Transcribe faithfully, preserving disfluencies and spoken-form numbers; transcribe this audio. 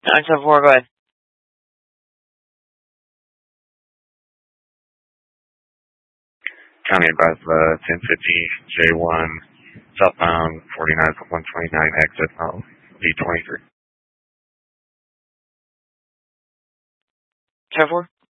nine seven four, go ahead. County Advice, uh, ten fifty J one, southbound forty-nine one twenty-nine, exit uh, B twenty-three. ten four?